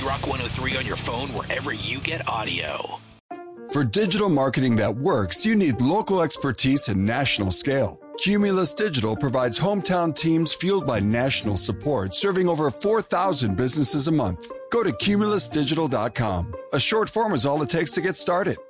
Rock 103 on your phone wherever you get audio. For digital marketing that works, you need local expertise and national scale. Cumulus Digital provides hometown teams fueled by national support, serving over 4,000 businesses a month. Go to cumulusdigital.com. A short form is all it takes to get started.